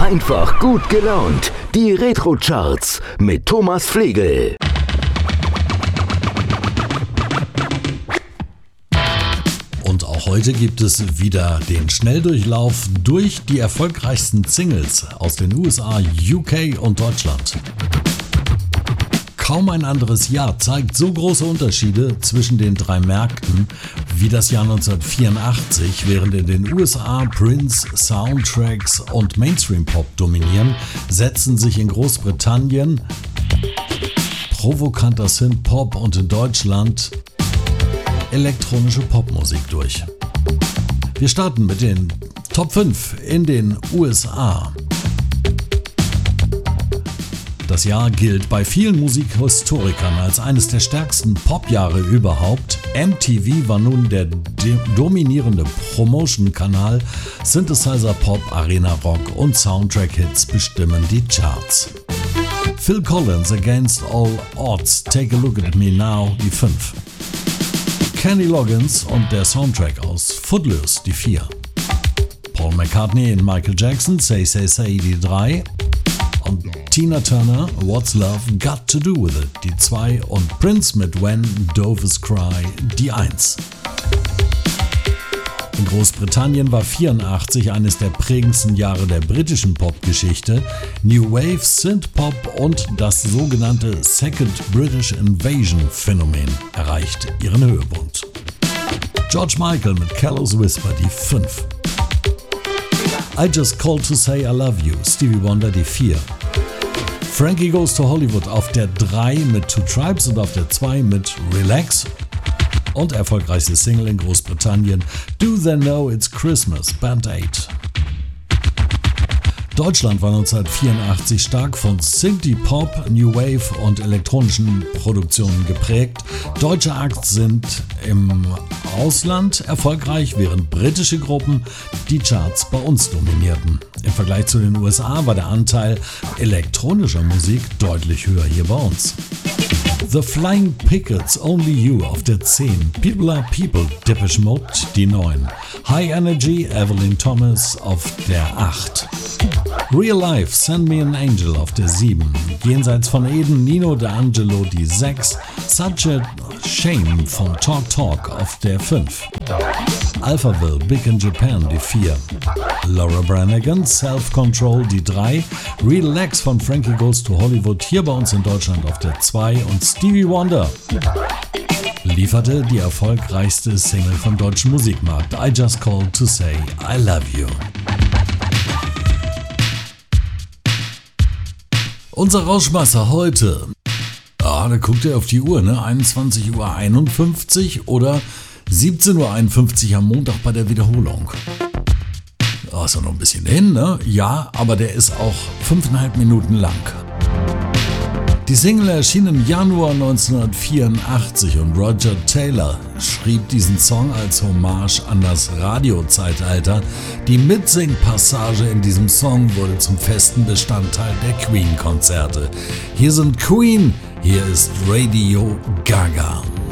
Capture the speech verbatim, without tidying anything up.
Einfach gut gelaunt. Die Retro-Charts mit Thomas Flegel. Und auch heute gibt es wieder den Schnelldurchlauf durch die erfolgreichsten Singles aus den U S A, U K und Deutschland. Kaum ein anderes Jahr zeigt so große Unterschiede zwischen den drei Märkten wie das Jahr neunzehnhundertvierundachtzig, während in den U S A Prince, Soundtracks und Mainstream-Pop dominieren, setzen sich in Großbritannien provokanter Synth-Pop und in Deutschland elektronische Popmusik durch. Wir starten mit den Top fünf in den U S A. Das Jahr gilt bei vielen Musikhistorikern als eines der stärksten Popjahre überhaupt. M T V war nun der de- dominierende Promotion-Kanal. Synthesizer Pop, Arena Rock und Soundtrack-Hits bestimmen die Charts. Phil Collins, Against All Odds, Take a Look at Me Now, die fünf. Kenny Loggins und der Soundtrack aus Footloose, die vier. Paul McCartney und Michael Jackson, Say Say Say, die drei. Und Tina Turner, What's Love Got to Do With It, die zwei. Und Prince mit When Doves Cry, die eins. In Großbritannien war vierundachtzig eines der prägendsten Jahre der britischen Popgeschichte. New Wave, Synth-Pop und das sogenannte Second British Invasion Phänomen erreicht ihren Höhepunkt. George Michael mit Careless Whisper, die fünf. I Just Called to Say I Love You, Stevie Wonder, die vier. Frankie Goes to Hollywood auf der drei mit Two Tribes und auf der zwei mit Relax. Und erfolgreichste Single in Großbritannien, Do They Know It's Christmas, Band acht. Deutschland war neunzehnhundertvierundachtzig stark von Synthie-Pop, New Wave und elektronischen Produktionen geprägt. Deutsche Acts sind im Ausland erfolgreich, während britische Gruppen die Charts bei uns dominierten. Im Vergleich zu den U S A war der Anteil elektronischer Musik deutlich höher hier bei uns. The Flying Pickets, Only You auf der zehn, People Are People, Depeche Mode, die neun, High Energy, Evelyn Thomas auf der acht, Real Life, Send Me an Angel auf der sieben, Jenseits von Eden, Nino D'Angelo, die sechs, Such a Shame von Talk Talk auf der fünf, Alphaville, Big in Japan, die vier, Laura Branigan, Self Control, die drei, Relax von Frankie Goes to Hollywood hier bei uns in Deutschland auf der zwei und Stevie Wonder lieferte die erfolgreichste Single vom deutschen Musikmarkt, I Just Called to Say I Love You. Unser Rauschmeißer heute. Ah, da guckt er auf die Uhr, ne? einundzwanzig Uhr einundfünfzig oder siebzehn Uhr einundfünfzig am Montag bei der Wiederholung. Da ist ja noch ein bisschen hin, ne? Ja, aber der ist auch fünfeinhalb Minuten lang. Die Single erschien im Januar neunzehnhundertvierundachtzig und Roger Taylor schrieb diesen Song als Hommage an das Radiozeitalter. Die Mitsing-Passage in diesem Song wurde zum festen Bestandteil der Queen-Konzerte. Hier sind Queen, hier ist Radio Gaga.